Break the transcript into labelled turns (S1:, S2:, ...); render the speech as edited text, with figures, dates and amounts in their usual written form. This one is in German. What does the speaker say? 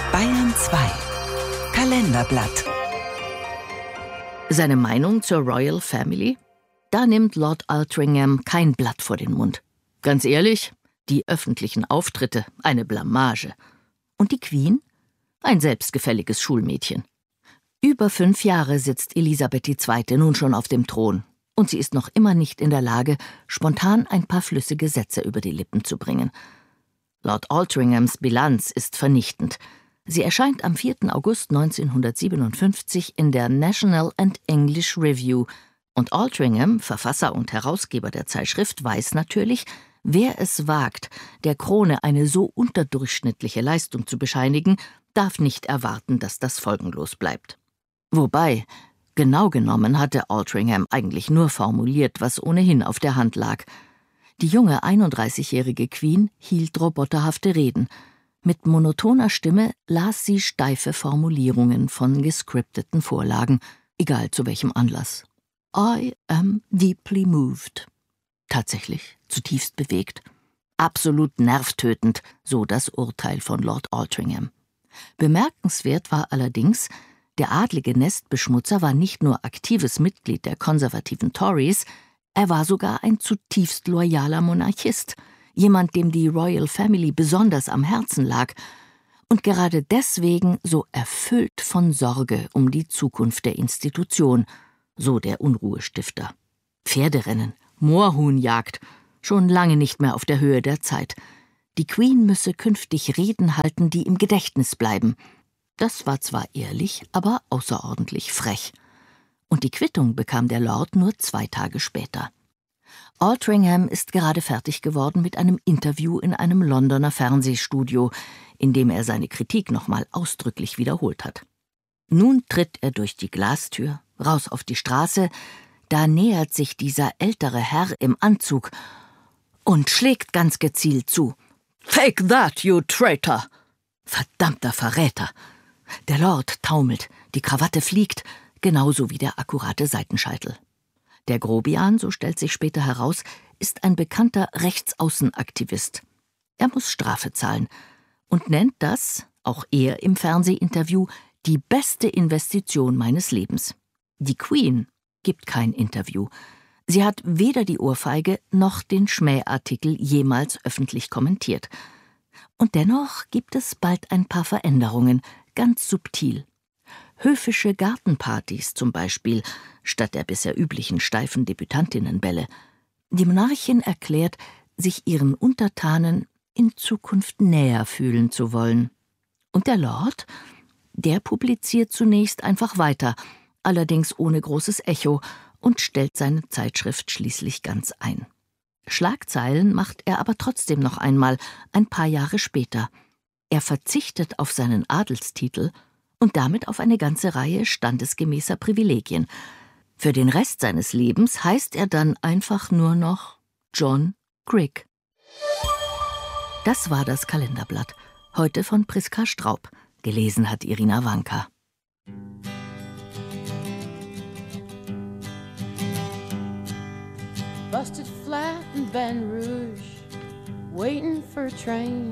S1: Bayern 2 Kalenderblatt.
S2: Seine Meinung zur Royal Family? Da nimmt Lord Altringham kein Blatt vor den Mund. Ganz ehrlich, die öffentlichen Auftritte, eine Blamage. Und die Queen? Ein selbstgefälliges Schulmädchen. Über 5 Jahre sitzt Elisabeth II. Nun schon auf dem Thron. Und sie ist noch immer nicht in der Lage, spontan ein paar flüssige Sätze über die Lippen zu bringen. Lord Altringhams Bilanz ist vernichtend. Sie erscheint am 4. August 1957 in der National and English Review. Und Altringham, Verfasser und Herausgeber der Zeitschrift, weiß natürlich, wer es wagt, der Krone eine so unterdurchschnittliche Leistung zu bescheinigen, darf nicht erwarten, dass das folgenlos bleibt. Wobei, genau genommen hatte Altringham eigentlich nur formuliert, was ohnehin auf der Hand lag. Die junge 31-jährige Queen hielt roboterhafte Reden. Mit monotoner Stimme las sie steife Formulierungen von gescripteten Vorlagen, egal zu welchem Anlass. I am deeply moved. Tatsächlich, zutiefst bewegt. Absolut nervtötend, so das Urteil von Lord Altringham. Bemerkenswert war allerdings, der adlige Nestbeschmutzer war nicht nur aktives Mitglied der konservativen Tories, er war sogar ein zutiefst loyaler Monarchist, jemand, dem die Royal Family besonders am Herzen lag und gerade deswegen so erfüllt von Sorge um die Zukunft der Institution, so der Unruhestifter. Pferderennen, Moorhuhnjagd, schon lange nicht mehr auf der Höhe der Zeit. Die Queen müsse künftig Reden halten, die im Gedächtnis bleiben. Das war zwar ehrlich, aber außerordentlich frech. Und die Quittung bekam der Lord nur 2 Tage später. Altringham ist gerade fertig geworden mit einem Interview in einem Londoner Fernsehstudio, in dem er seine Kritik nochmal ausdrücklich wiederholt hat. Nun tritt er durch die Glastür, raus auf die Straße, da nähert sich dieser ältere Herr im Anzug und schlägt ganz gezielt zu. »Take that, you traitor!« Verdammter Verräter! Der Lord taumelt, die Krawatte fliegt, genauso wie der akkurate Seitenscheitel. Der Grobian, so stellt sich später heraus, ist ein bekannter Rechtsaußenaktivist. Er muss Strafe zahlen und nennt das, auch er im Fernsehinterview, die beste Investition meines Lebens. Die Queen gibt kein Interview. Sie hat weder die Ohrfeige noch den Schmähartikel jemals öffentlich kommentiert. Und dennoch gibt es bald ein paar Veränderungen, ganz subtil. Höfische Gartenpartys zum Beispiel, statt der bisher üblichen steifen Debütantinnenbälle. Die Monarchin erklärt, sich ihren Untertanen in Zukunft näher fühlen zu wollen. Und der Lord, der publiziert zunächst einfach weiter, allerdings ohne großes Echo, und stellt seine Zeitschrift schließlich ganz ein. Schlagzeilen macht er aber trotzdem noch einmal, ein paar Jahre später. Er verzichtet auf seinen Adelstitel und damit auf eine ganze Reihe standesgemäßer Privilegien. Für den Rest seines Lebens heißt er dann einfach nur noch John Grigg. Das war das Kalenderblatt, heute von Priska Straub. Gelesen hat Irina Wanka.
S3: Busted flat in Baton Rouge, waiting for a train.